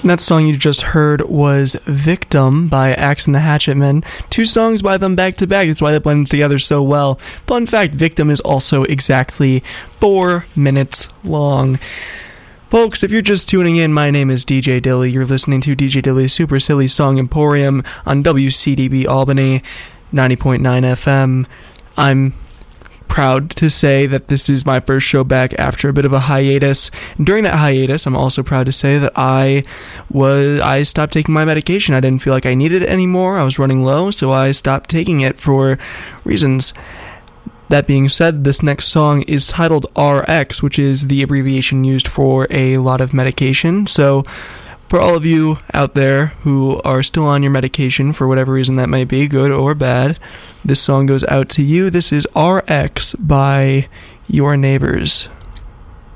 And that song you just heard was Victim by Axe and the Hatchet Men. 2 songs by them back to back. That's why they blend together so well. Fun fact, Victim is also exactly 4 minutes long. Folks, if you're just tuning in, my name is DJ Dilly. You're listening to DJ Dilly's Super Silly Song Emporium on WCDB Albany 90.9 FM. I'm proud to say that this is my first show back after a bit of a hiatus. And during that hiatus, I'm also proud to say that I stopped taking my medication. I didn't feel like I needed it anymore. I was running low, so I stopped taking it for reasons. That being said, this next song is titled RX, which is the abbreviation used for a lot of medication. So for all of you out there who are still on your medication for whatever reason that may be, good or bad, this song goes out to you. This is RX by Your Neighbors.